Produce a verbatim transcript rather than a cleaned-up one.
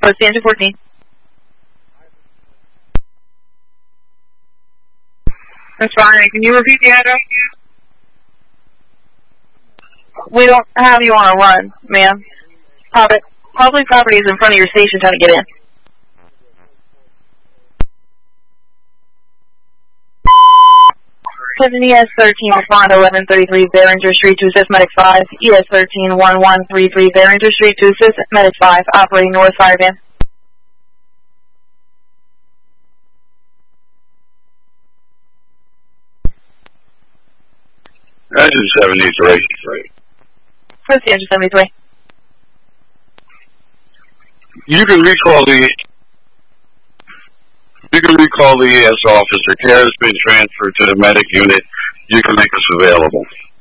Post engine fourteen. That's fine. Can you repeat the address? We don't have you on a run, ma'am. Public, public property is in front of your station trying to get in. Present E S thirteen, respond eleven thirty-three Behringer Street to assist Medic five. E S thirteen, one one three three Behringer Street to assist Medic five, operating North Fire Van. Engine seventy-three. Present engine seventy-three. You can recall the you can recall the E S officer. Care has been transferred to the medic unit. You can make us available.